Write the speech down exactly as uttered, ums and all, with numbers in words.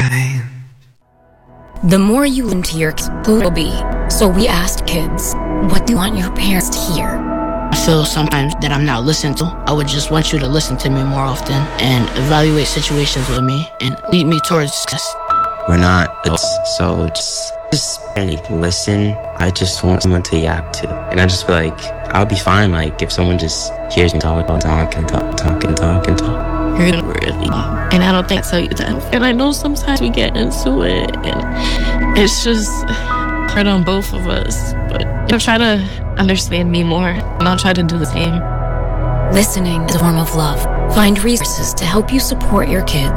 night. The more you listen to your kids, who will be. So we asked kids, what do you want your parents to hear? I feel sometimes that I'm not listened to. I would just want you to listen to me more often and evaluate situations with me and lead me towards success. We're not adults, so just, just barely listen. I just want someone to yap to. And I just feel like I'll be fine, like, if someone just hears me talk, talk, talk, and talk, talk, and talk, and talk. You're gonna really, and I don't think I tell you that. And I know sometimes we get into it, and it's just hard on both of us. But you'll try to understand me more, and I'll try to do the same. Listening is a form of love. Find resources to help you support your kids